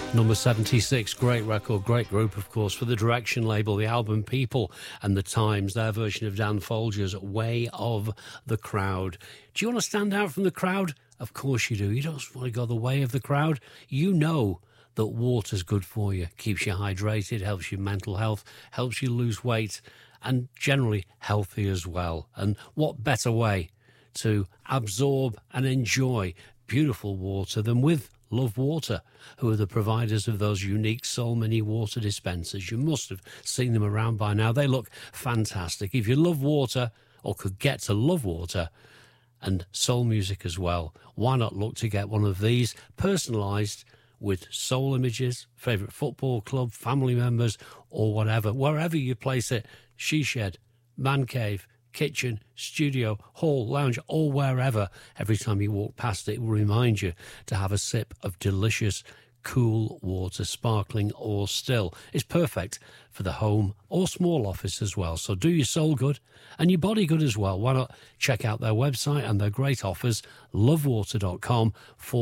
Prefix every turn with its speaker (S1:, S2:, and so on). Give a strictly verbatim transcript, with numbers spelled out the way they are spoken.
S1: Number seventy-six, great record, great group, of course, for the Direction label, the album People and the Times, their version of Dan Folger's Way of the Crowd. Do you want to stand out from the crowd? Of course you do. You don't want to go the way of the crowd. You know that water's good for you, keeps you hydrated, helps your mental health, helps you lose weight, and generally healthy as well. And what better way to absorb and enjoy beautiful water than with Love Water, who are the providers of those unique Soul Mini water dispensers. You must have seen them around by now. They look fantastic. If you love water, or could get to love water, and soul music as well, why not look to get one of these personalised with soul images, favourite football club, family members, or whatever, wherever you place it, she shed, man cave, kitchen, studio, hall, lounge, or wherever. Every time you walk past it, it will remind you to have a sip of delicious, cool water, sparkling or still. It's perfect for the home or small office as well. So do your soul good and your body good as well. Why not check out their website and their great offers, love water dot com for